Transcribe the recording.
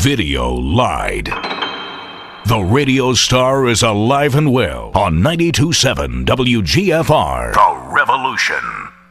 video lied. The radio star is alive and well on 92.7 WGFR. The Revolution.